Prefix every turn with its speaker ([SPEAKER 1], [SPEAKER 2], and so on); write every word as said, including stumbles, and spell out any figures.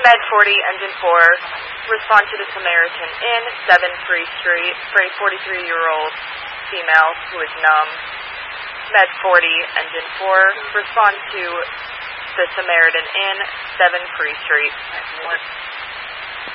[SPEAKER 1] Med forty, Engine four, respond to the Samaritan Inn, seven Free Street, for a forty-three-year-old female who is numb. Med forty, Engine four, respond to the Samaritan Inn, seven Free Street.